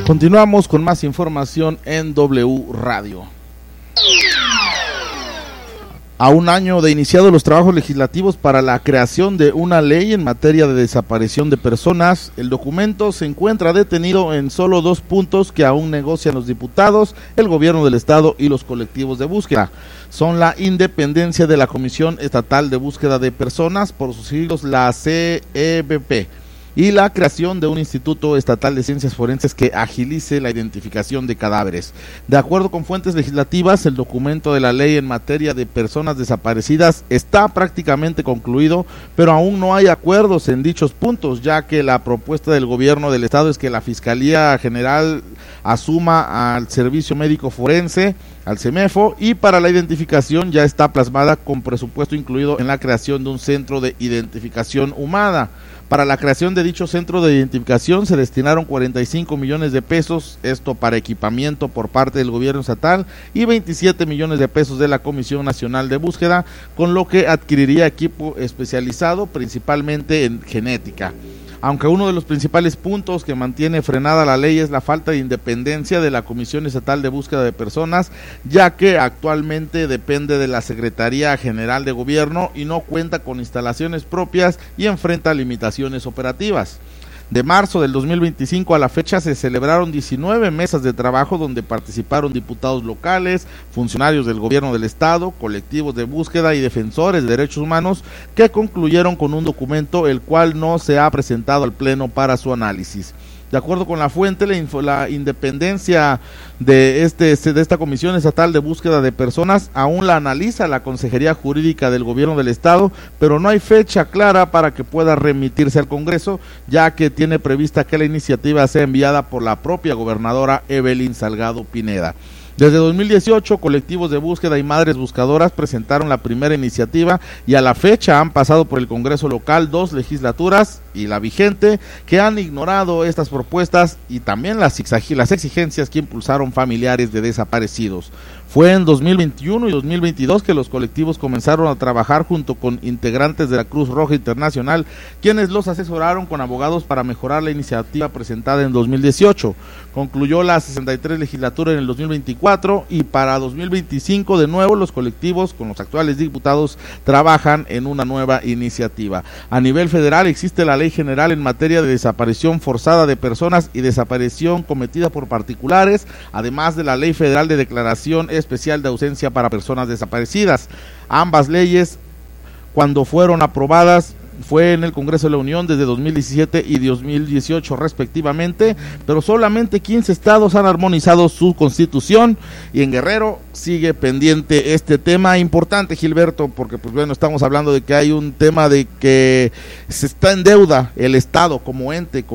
Continuamos con más información en W Radio. A un año de iniciados los trabajos legislativos para la creación de una ley en materia de desaparición de personas, el documento se encuentra detenido en solo 2 puntos que aún negocian los diputados, el gobierno del estado y los colectivos de búsqueda. Son la independencia de la Comisión Estatal de Búsqueda de Personas, por sus siglos la CEBP, y la creación de un Instituto Estatal de Ciencias Forenses que agilice la identificación de cadáveres. De acuerdo con fuentes legislativas, el documento de la ley en materia de personas desaparecidas está prácticamente concluido, pero aún no hay acuerdos en dichos puntos, ya que la propuesta del gobierno del estado es que la Fiscalía General asuma al Servicio Médico Forense, al CEMEFO, y para la identificación ya está plasmada con presupuesto incluido en la creación de un centro de identificación humana. Para la creación de dicho centro de identificación se destinaron 45 millones de pesos, esto para equipamiento por parte del gobierno estatal, y 27 millones de pesos de la Comisión Nacional de Búsqueda, con lo que adquiriría equipo especializado principalmente en genética. Aunque uno de los principales puntos que mantiene frenada la ley es la falta de independencia de la Comisión Estatal de Búsqueda de Personas, ya que actualmente depende de la Secretaría General de Gobierno y no cuenta con instalaciones propias y enfrenta limitaciones operativas. De marzo del 2025 a la fecha se celebraron 19 mesas de trabajo donde participaron diputados locales, funcionarios del gobierno del estado, colectivos de búsqueda y defensores de derechos humanos, que concluyeron con un documento el cual no se ha presentado al pleno para su análisis. De acuerdo con la fuente, la independencia de esta Comisión Estatal de Búsqueda de Personas aún la analiza la Consejería Jurídica del Gobierno del Estado, pero no hay fecha clara para que pueda remitirse al Congreso, ya que tiene prevista que la iniciativa sea enviada por la propia gobernadora Evelyn Salgado Pineda. Desde 2018, colectivos de búsqueda y madres buscadoras presentaron la primera iniciativa y a la fecha han pasado por el Congreso local 2 legislaturas y la vigente, que han ignorado estas propuestas y también las exigencias que impulsaron familiares de desaparecidos. Fue en 2021 y 2022 que los colectivos comenzaron a trabajar junto con integrantes de la Cruz Roja Internacional, quienes los asesoraron con abogados para mejorar la iniciativa presentada en 2018. Concluyó la 63 legislatura en el 2024 y para 2025 de nuevo los colectivos con los actuales diputados trabajan en una nueva iniciativa. A nivel federal existe la Ley General en materia de desaparición forzada de personas y desaparición cometida por particulares, además de la Ley Federal de Declaración Especial de Ausencia para Personas Desaparecidas. Ambas leyes, cuando fueron aprobadas, fue en el Congreso de la Unión desde 2017 y 2018 respectivamente, pero solamente 15 estados han armonizado su constitución y en Guerrero sigue pendiente este tema importante, Gilberto, porque pues bueno, estamos hablando de que hay un tema de que se está en deuda el estado como ente